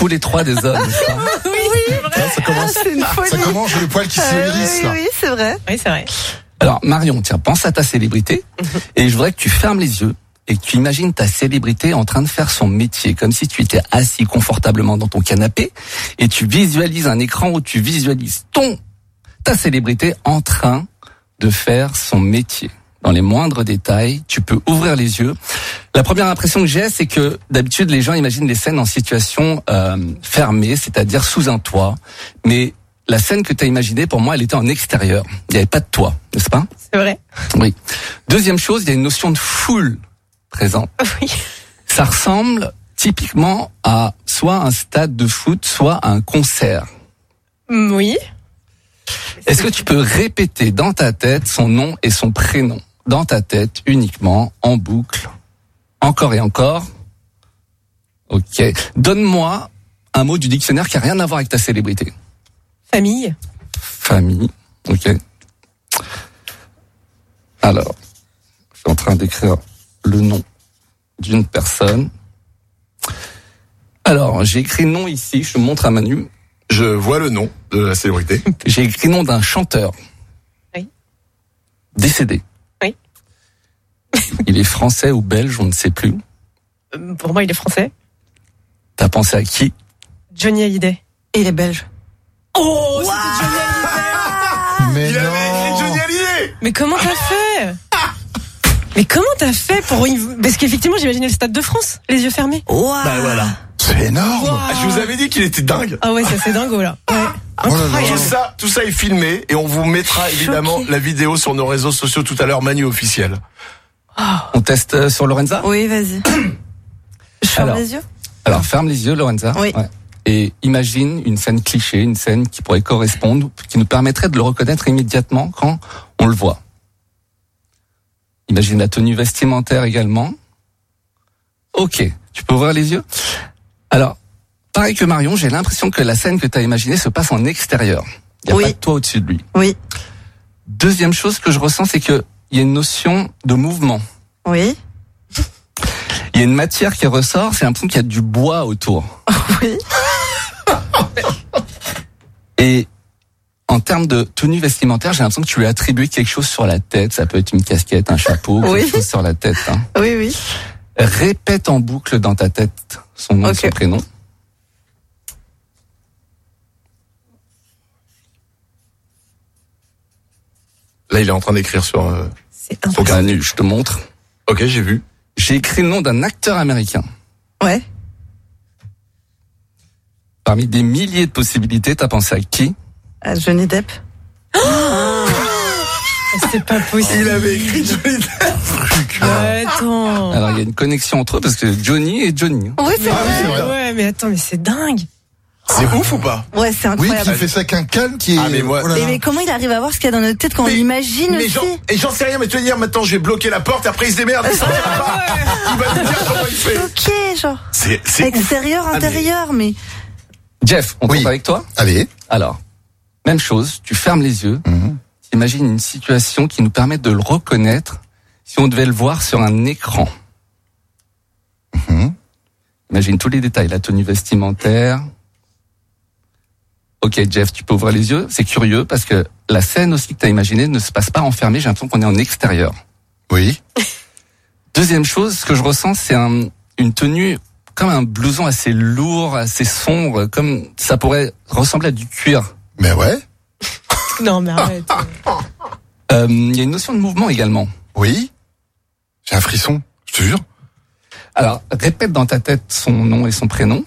tous les trois des hommes. Oui, c'est vrai. Ça commence, C'est une folie. ça commence, j'ai le poil qui s'hérisse, là. Oui, c'est vrai. Oui, c'est vrai. Alors Marion, tiens, pense à ta célébrité et je voudrais que tu fermes les yeux et que tu imagines ta célébrité en train de faire son métier, comme si tu étais assis confortablement dans ton canapé et tu visualises un écran où tu visualises ta célébrité en train de faire son métier. Dans les moindres détails, tu peux ouvrir les yeux. La première impression que j'ai, c'est que d'habitude les gens imaginent les scènes en situation fermée, c'est-à-dire sous un toit. Mais la scène que tu as imaginée, pour moi, elle était en extérieur. Il n'y avait pas de toit, n'est-ce pas? C'est vrai. Oui. Deuxième chose, il y a une notion de foule présente. Oui. Ça ressemble typiquement à soit un stade de foot, soit un concert. Oui. Est-ce que tu peux répéter dans ta tête son nom et son prénom? Dans ta tête, uniquement, en boucle. Encore et encore. Ok. Donne-moi un mot du dictionnaire qui n'a rien à voir avec ta célébrité. Famille. Famille. Ok. Alors, je suis en train d'écrire le nom d'une personne. Alors, j'ai écrit nom ici, je te montre à Manu. Je vois le nom de la célébrité. J'ai écrit nom d'un chanteur. Oui. Décédé. Oui. Il est français ou belge, on ne sait plus. Pour moi, il est français. T'as pensé à qui? Johnny Hallyday. Et les Belges. Oh, c'était Johnny Hallyday. Mais Il non. avait écrit Johnny Hallyday. Mais comment t'as fait? Mais comment t'as fait pour... Parce qu'effectivement, j'imaginais le Stade de France, les yeux fermés. Waouh. Bah voilà. C'est énorme. Wow. Je vous avais dit qu'il était dingue. Ah ouais, ça c'est dingo là. Ouais. Oh là là. Incroyable. Tout ça est filmé et on vous mettra évidemment Choquée. la vidéo sur nos réseaux sociaux tout à l'heure, Manu officiel. On teste sur Lorenza? Oui, vas-y. Je ferme Alors. les yeux. Alors, ferme les yeux, Lorenza. Oui. Ouais. Et imagine une scène cliché, une scène qui pourrait correspondre, qui nous permettrait de le reconnaître immédiatement quand on le voit. Imagine la tenue vestimentaire également. Ok, tu peux ouvrir les yeux? Alors, pareil que Marion, j'ai l'impression que la scène que tu as imaginée se passe en extérieur. Il n'y a Oui. pas de toi au-dessus de lui. Oui. Deuxième chose que je ressens, c'est qu'il y a une notion de mouvement. Oui. Il y a une matière qui ressort, c'est l'impression qu'il y a du bois autour. Oui. Et en termes de tenue vestimentaire, j'ai l'impression que tu lui as attribué quelque chose sur la tête. Ça peut être une casquette, un chapeau, Oui. quelque chose sur la tête. Hein. Oui, oui. Répète en boucle dans ta tête son nom et Ok. son prénom. Là, il est en train d'écrire sur... C'est Faut impressionnant. Manu, je te montre. Ok, j'ai vu. J'ai écrit le nom d'un acteur américain. Ouais. Parmi des milliers de possibilités, t'as pensé à qui? Johnny Depp. C'est pas possible. Il avait écrit Johnny Depp. Attends. Alors, il y a une connexion entre eux parce que Johnny et Johnny. Oui, c'est Ah oui, c'est vrai. vrai. Ouais, mais attends, mais c'est dingue. C'est ouf ou pas? Ouais, c'est Oui, incroyable. qui fait ça qu'un calme qui est. Ah, mais moi- oh là là. Mais comment il arrive à voir ce qu'il y a dans notre tête quand on Mais- l'imagine Mais aussi? j'en sais rien, mais tu vas dire maintenant je vais bloquer la porte et après il se démerde, il sortira pas. Il va nous dire comment il fait. Ok, genre. C'est ouf. Extérieur, Ah, mais- intérieur, mais. Jeff, on Oui. compte avec toi? Allez. Alors, même chose, tu fermes les yeux. Imagine une situation qui nous permet de le reconnaître si on devait le voir sur un écran. Imagine tous les détails, la tenue vestimentaire. Ok, Jeff, tu peux ouvrir les yeux. C'est curieux parce que la scène aussi que tu as imaginée ne se passe pas enfermée. J'ai l'impression qu'on est en extérieur. Oui. Deuxième chose, ce que je ressens, c'est une tenue comme un blouson assez lourd, assez sombre, comme ça pourrait ressembler à du cuir. Mais ouais. Non, mais arrête. Il y a une notion de mouvement également. Oui. J'ai un frisson. Je te jure. Alors, répète dans ta tête son nom et son prénom.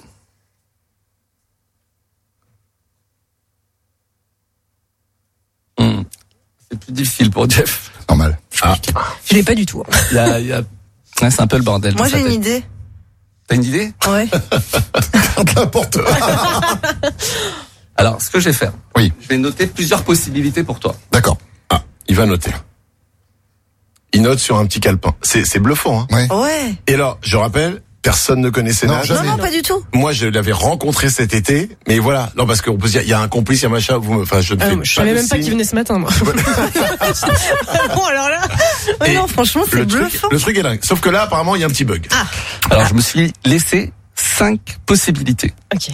C'est plus difficile pour Jeff. Normal. Je l'ai pas du tout. Ouais, c'est un peu le bordel. Moi, dans sa j'ai une tête. idée. T'as une idée? Ouais. N'importe. Alors, ce que je vais faire. Oui. Je vais noter plusieurs possibilités pour toi. D'accord. Il va noter. Il note sur un petit calepin. C'est bluffant, hein. Ouais. Ouais. Et alors, je rappelle, personne ne connaissait Non, Nage. jamais. Non, non, pas du tout. Moi, je l'avais rencontré cet été, mais voilà. Non, parce qu'on peut se dire, il y a un complice, il y a machin. Enfin, je ne fais Je pas savais de même pas signe. qu'il venait ce matin, moi. Bon, alors là. Ouais, Et non, franchement, c'est Le truc, bluffant. le truc est dingue. Sauf que là, apparemment, il y a un petit bug. Alors, je me suis laissé 5 possibilités. Ok.